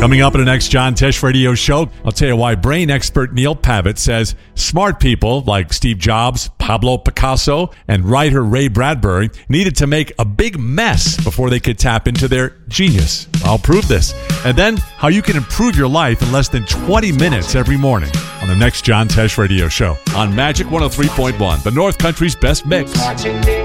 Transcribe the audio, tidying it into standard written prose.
Coming up in the next John Tesh Radio Show, I'll tell you why brain expert Neil Pavitt says smart people like Steve Jobs, Pablo Picasso, and writer Ray Bradbury needed to make a big mess before they could tap into their genius. I'll prove this. And then how you can improve your life in less than 20 minutes every morning on the next John Tesh Radio Show on Magic 103.1, the North Country's best mix.